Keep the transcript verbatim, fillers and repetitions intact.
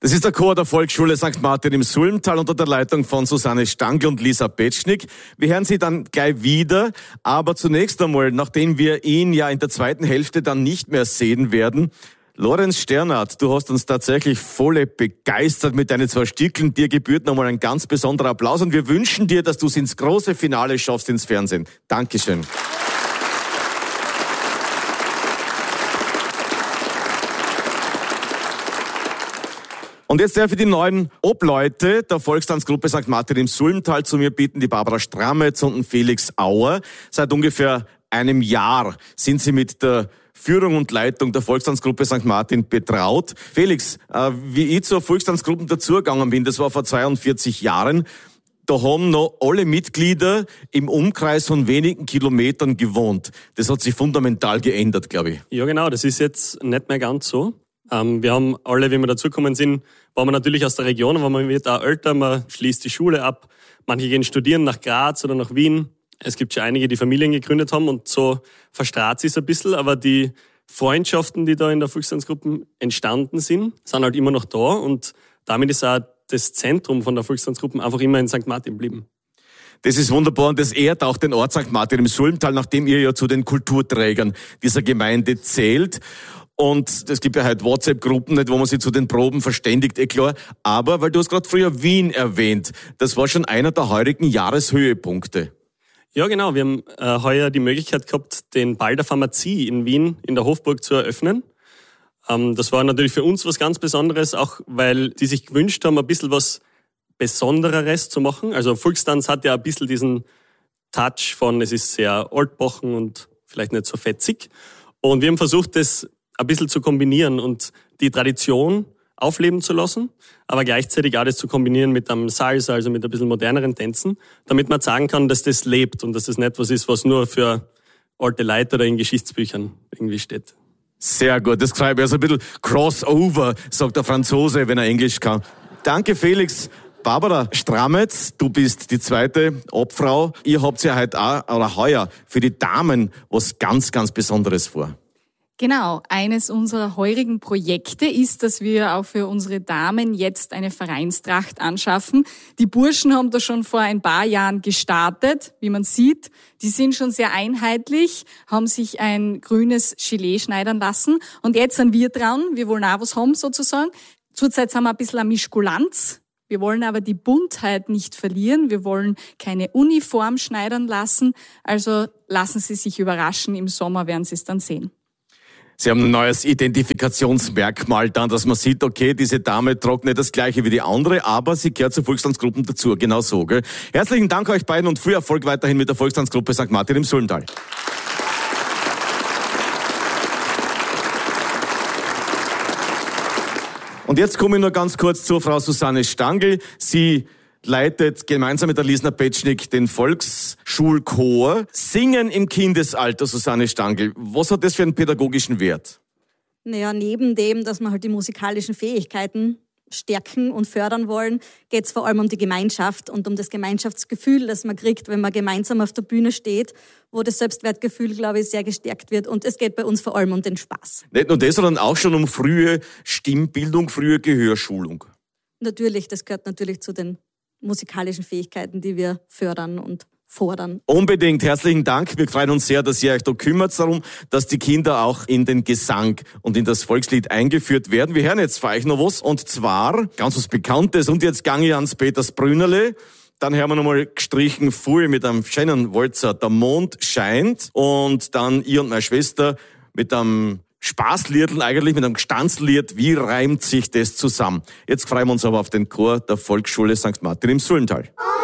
Das ist der Chor der Volksschule Sankt Martin im Sulmtal unter der Leitung von Susanne Stangl und Lisa Petschnig. Wir hören Sie dann gleich wieder, aber zunächst einmal, nachdem wir ihn ja in der zweiten Hälfte dann nicht mehr sehen werden, Lorenz Sternhardt, du hast uns tatsächlich voll begeistert mit deinen zwei Stückeln. Dir gebührt nochmal ein ganz besonderer Applaus und wir wünschen dir, dass du es ins große Finale schaffst ins Fernsehen. Dankeschön. Und jetzt darf ich die neuen Obleute der Volkstanzgruppe Sankt Martin im Sulmtal zu mir bitten, die Barbara Strametz und den Felix Auer. Seit ungefähr einem Jahr sind sie mit der Führung und Leitung der Volkstanzgruppe Sankt Martin betraut. Felix, äh, wie ich zur Volkstanzgruppe dazugegangen bin, das war vor zweiundvierzig Jahren, da haben noch alle Mitglieder im Umkreis von wenigen Kilometern gewohnt. Das hat sich fundamental geändert, glaube ich. Ja genau, das ist jetzt nicht mehr ganz so. Ähm, wir haben alle, wie wir dazugekommen sind, waren wir natürlich aus der Region, aber man wird auch älter, man schließt die Schule ab. Manche gehen studieren nach Graz oder nach Wien. Es gibt schon einige, die Familien gegründet haben und so verstrahlt sich es ein bisschen, aber die Freundschaften, die da in der Volkstanzgruppe entstanden sind, sind halt immer noch da und damit ist auch das Zentrum von der Volkstanzgruppe einfach immer in Sankt Martin geblieben. Das ist wunderbar und das ehrt auch den Ort Sankt Martin im Sulmtal, nachdem ihr ja zu den Kulturträgern dieser Gemeinde zählt. Und es gibt ja heute WhatsApp-Gruppen, nicht, wo man sich zu den Proben verständigt, eh klar. Aber, weil du hast gerade früher Wien erwähnt, das war schon einer der heurigen Jahreshöhepunkte. Ja, genau. Wir haben äh, heuer die Möglichkeit gehabt, den Ball der Pharmazie in Wien, in der Hofburg, zu eröffnen. Ähm, das war natürlich für uns was ganz Besonderes, auch weil die sich gewünscht haben, ein bisschen was Besondereres zu machen. Also Volkstanz hat ja ein bisschen diesen Touch von, es ist sehr altbacken und vielleicht nicht so fetzig. Und wir haben versucht, das ein bisschen zu kombinieren und die Tradition aufleben zu lassen, aber gleichzeitig auch das zu kombinieren mit einem Salsa, also mit ein bisschen moderneren Tänzen, damit man sagen kann, dass das lebt und dass das nicht was ist, was nur für alte Leute oder in Geschichtsbüchern irgendwie steht. Sehr gut, das schreibe ich. Also ein bisschen Crossover, sagt der Franzose, wenn er Englisch kann. Danke, Felix. Barbara Strametz, du bist die zweite Obfrau. Ihr habt ja heute auch, oder heuer, für die Damen was ganz, ganz Besonderes vor. Genau, eines unserer heurigen Projekte ist, dass wir auch für unsere Damen jetzt eine Vereinstracht anschaffen. Die Burschen haben da schon vor ein paar Jahren gestartet, wie man sieht. Die sind schon sehr einheitlich, haben sich ein grünes Gilet schneidern lassen. Und jetzt sind wir dran, wir wollen auch was haben sozusagen. Zurzeit haben wir ein bisschen eine Mischkulanz. Wir wollen aber die Buntheit nicht verlieren. Wir wollen keine Uniform schneidern lassen. Also lassen Sie sich überraschen, im Sommer werden Sie es dann sehen. Sie haben ein neues Identifikationsmerkmal dann, dass man sieht, okay, diese Dame tragt nicht das Gleiche wie die andere, aber sie gehört zur Volkstanzgruppe dazu, genau so, gell? Herzlichen Dank euch beiden und viel Erfolg weiterhin mit der Volkstanzgruppe Sankt Martin im Sulmtal. Und jetzt komme ich nur ganz kurz zur Frau Susanne Stangl. Sie leitet gemeinsam mit der Lisa Petschnig den Volksschulchor. Singen im Kindesalter, Susanne Stangl. Was hat das für einen pädagogischen Wert? Naja, neben dem, dass wir halt die musikalischen Fähigkeiten stärken und fördern wollen, geht es vor allem um die Gemeinschaft und um das Gemeinschaftsgefühl, das man kriegt, wenn man gemeinsam auf der Bühne steht, wo das Selbstwertgefühl, glaube ich, sehr gestärkt wird. Und es geht bei uns vor allem um den Spaß. Nicht nur das, sondern auch schon um frühe Stimmbildung, frühe Gehörschulung. Natürlich, das gehört natürlich zu den musikalischen Fähigkeiten, die wir fördern und fordern. Unbedingt. Herzlichen Dank. Wir freuen uns sehr, dass ihr euch da kümmert darum, dass die Kinder auch in den Gesang und in das Volkslied eingeführt werden. Wir hören jetzt für euch noch was. Und zwar ganz was Bekanntes. Und jetzt gange ich ans Petersbrünnerle. Dann hören wir nochmal gestrichen Fuhl mit einem schönen Walzer. Der Mond scheint. Und dann ich und meine Schwester mit einem Spaßliedl, eigentlich mit einem Gestanzlied. Wie reimt sich das zusammen? Jetzt freuen wir uns aber auf den Chor der Volksschule Sankt Martin im Sulmtal.